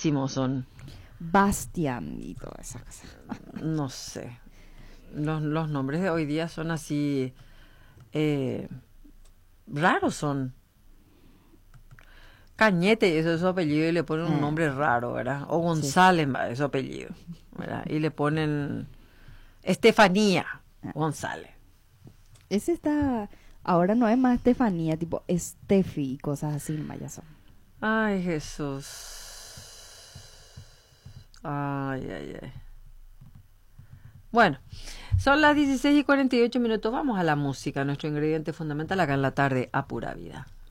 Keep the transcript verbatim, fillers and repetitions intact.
rarísimos son. Bastian y todas esas cosas. No sé. Los, los nombres de hoy día son así, eh, raros son. Cañete, eso es su apellido y le ponen un Ah, nombre raro, ¿verdad? O sí. González es su apellido, ¿verdad? Y le ponen Estefanía Ah. González. Ese está, ahora no es más Estefanía, tipo Steffi y cosas así, nomás ya son. Ay, Jesús. Ay, ay, ay. Bueno, son las dieciséis y cuarenta y ocho minutos. Vamos a la música, nuestro ingrediente fundamental acá en la tarde a pura vida.